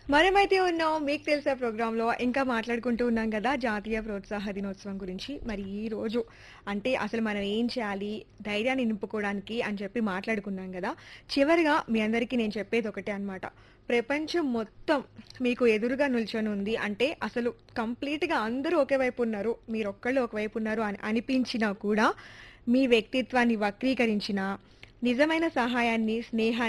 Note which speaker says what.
Speaker 1: మనమైతే ఉన్నాం మీకు తెలుసా ప్రోగ్రాంలో ఇంకా మాట్లాడుకుంటూ ఉన్నాం కదా జాతీయ ప్రోత్సాహ దినోత్సవం గురించి. మరి ఈ రోజు అంటే అసలు మనం ఏం చేయాలి ధైర్యాన్ని నింపుకోవడానికి అని చెప్పి మాట్లాడుకున్నాం కదా. చివరిగా మీ అందరికీ నేను చెప్పేది ఒకటే అన్నమాట. ప్రపంచం మొత్తం మీకు ఎదురుగా నిల్చొని ఉంది అంటే అసలు కంప్లీట్‌గా అందరూ ఒకే వైపు ఉన్నారు. మీరొక్కళ్ళు ఒకవైపు ఉన్నారు అని అనిపించినా కూడా మీ వ్యక్తిత్వాన్ని వక్రీకరించినా, నిజమైన సహాయాన్ని, స్నేహాన్ని